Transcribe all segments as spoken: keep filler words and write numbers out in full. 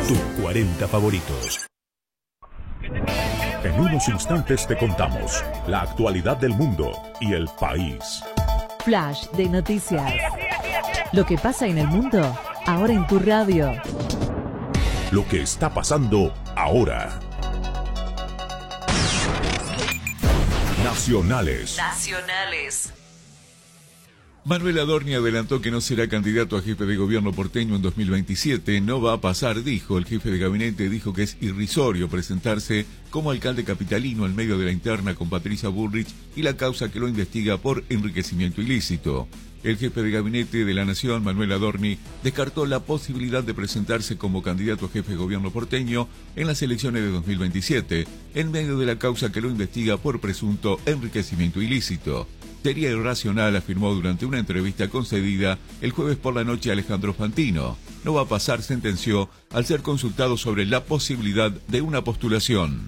Tus cuarenta favoritos. En unos instantes te contamos la actualidad del mundo y el país. Flash de noticias. Lo que pasa en el mundo, ahora en tu radio. Lo que está pasando ahora. Nacionales. Nacionales. Manuel Adorni adelantó que no será candidato a jefe de gobierno porteño en dos mil veintisiete. No va a pasar, dijo. El jefe de gabinete dijo que es irrisorio presentarse como alcalde capitalino en medio de la interna con Patricia Bullrich y la causa que lo investiga por enriquecimiento ilícito. El jefe de gabinete de la Nación, Manuel Adorni, descartó la posibilidad de presentarse como candidato a jefe de gobierno porteño en las elecciones de dos mil veintisiete, en medio de la causa que lo investiga por presunto enriquecimiento ilícito. Sería irracional, afirmó durante una entrevista concedida el jueves por la noche a Alejandro Fantino. No va a pasar, sentenció, al ser consultado sobre la posibilidad de una postulación.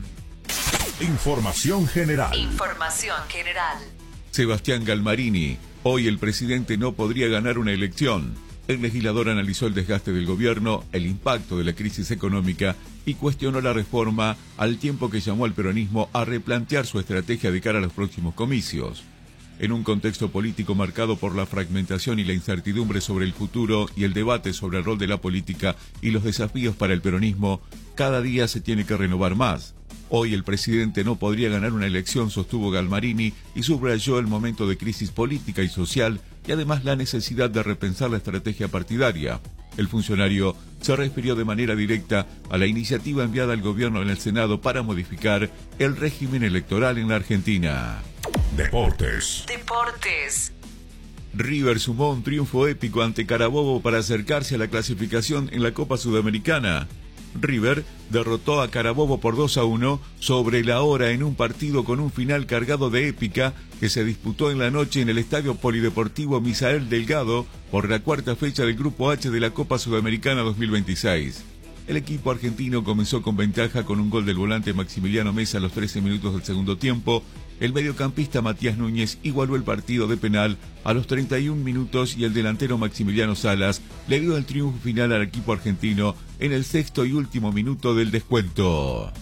Información general. Información general. Sebastián Galmarini. Hoy el presidente no podría ganar una elección. El legislador analizó el desgaste del gobierno, el impacto de la crisis económica y cuestionó la reforma al tiempo que llamó al peronismo a replantear su estrategia de cara a los próximos comicios. En un contexto político marcado por la fragmentación y la incertidumbre sobre el futuro y el debate sobre el rol de la política y los desafíos para el peronismo, cada día se tiene que renovar más. Hoy el presidente no podría ganar una elección, sostuvo Galmarini, y subrayó el momento de crisis política y social y además la necesidad de repensar la estrategia partidaria. El funcionario se refirió de manera directa a la iniciativa enviada al gobierno en el Senado para modificar el régimen electoral en la Argentina. Deportes. Deportes. River sumó un triunfo épico ante Carabobo para acercarse a la clasificación en la Copa Sudamericana. River derrotó a Carabobo por dos a uno sobre la hora en un partido con un final cargado de épica que se disputó en la noche en el Estadio Polideportivo Misael Delgado por la cuarta fecha del Grupo H de la Copa Sudamericana dos mil veintiséis. El equipo argentino comenzó con ventaja con un gol del volante Maximiliano Mesa a los trece minutos del segundo tiempo. El mediocampista Matías Núñez igualó el partido de penal a los treinta y un minutos y el delantero Maximiliano Salas le dio el triunfo final al equipo argentino en el sexto y último minuto del descuento.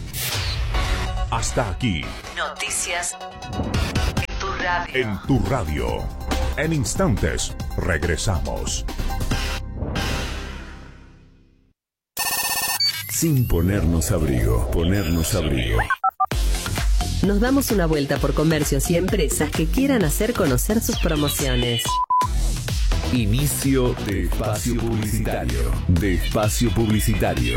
Hasta aquí. Noticias en tu radio. En tu radio. En instantes, regresamos. Sin ponernos abrigo, ponernos abrigo. Nos damos una vuelta por comercios y empresas que quieran hacer conocer sus promociones. Inicio de espacio publicitario. De espacio publicitario.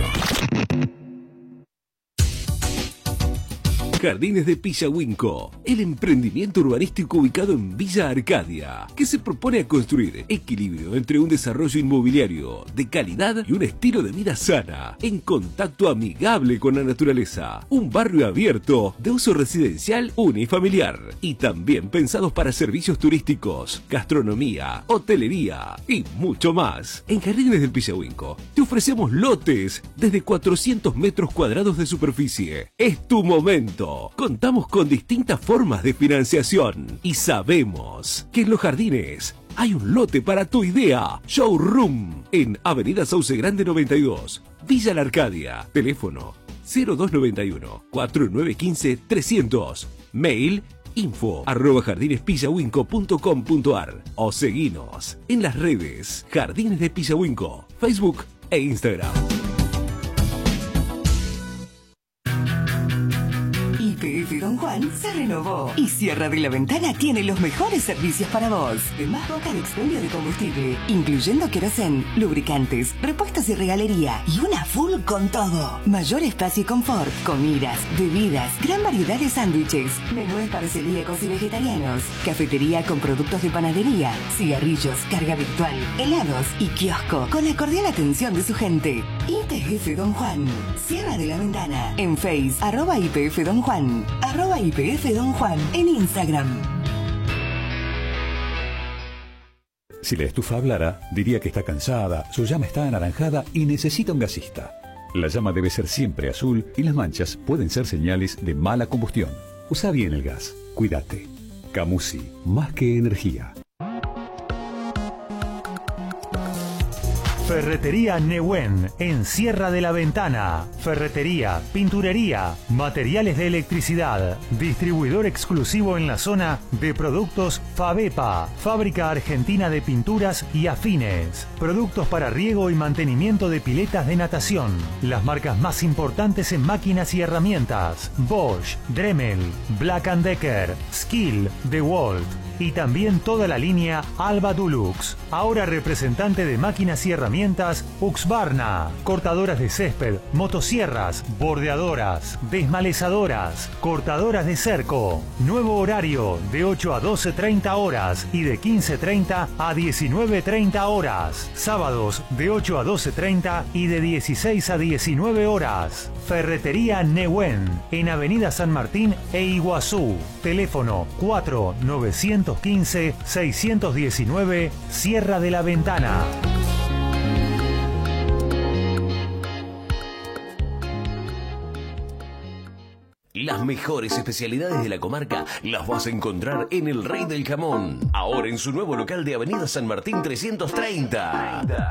Jardines de Pillahuinco, el emprendimiento urbanístico ubicado en Villa Arcadia, que se propone a construir equilibrio entre un desarrollo inmobiliario de calidad y un estilo de vida sana, en contacto amigable con la naturaleza. Un barrio abierto de uso residencial unifamiliar y también pensados para servicios turísticos, gastronomía, hotelería y mucho más. En Jardines del Pillahuinco te ofrecemos lotes desde cuatrocientos metros cuadrados de superficie. Es tu momento. Contamos con distintas formas de financiación y sabemos que en Los Jardines hay un lote para tu idea. Showroom en Avenida Sauce Grande noventa y dos, Villa La Arcadia. Teléfono cero dos nueve uno, cuatro nueve uno cinco, trescientos. Mail info arroba jardinespillahuinco punto com punto ar o seguinos en las redes Jardines de Pillahuinco, Facebook e Instagram. Y P F Don Juan se renovó y Sierra de la Ventana tiene los mejores servicios para vos. De más boca de expendio de combustible, incluyendo querosén, lubricantes, repuestos y regalería y una full con todo. Mayor espacio y confort, comidas, bebidas, gran variedad de sándwiches, menúes para celíacos y vegetarianos, cafetería con productos de panadería, cigarrillos, carga virtual, helados y kiosco con la cordial atención de su gente. Y P F Don Juan, Sierra de la Ventana, en Face, arroba I P F Don Juan, arroba I P F Don Juan, en Instagram. Si la estufa hablara, diría que está cansada, su llama está anaranjada y necesita un gasista. La llama debe ser siempre azul y las manchas pueden ser señales de mala combustión. Usa bien el gas. Cuídate. Camusi, más que energía. Ferretería Nehuen, en Sierra de la Ventana. Ferretería, pinturería, materiales de electricidad. Distribuidor exclusivo en la zona de productos Fabepa, fábrica argentina de pinturas y afines. Productos para riego y mantenimiento de piletas de natación. Las marcas más importantes en máquinas y herramientas: Bosch, Dremel, Black and Decker, Skill, DeWalt. Y también toda la línea Alba Dulux. Ahora representante de máquinas y herramientas Husqvarna. Cortadoras de césped, motosierras, bordeadoras, desmalezadoras, cortadoras de cerco. Nuevo horario de ocho a doce treinta horas y de quince treinta a diecinueve treinta horas. Sábados de ocho a doce treinta y de dieciséis a diecinueve horas. Ferretería Nehuen, en Avenida San Martín e Iguazú. Teléfono cuatro nueve uno cinco seis uno nueve, Sierra de la Ventana. Las mejores especialidades de la comarca las vas a encontrar en El Rey del Jamón. Ahora en su nuevo local de Avenida San Martín trescientos treinta.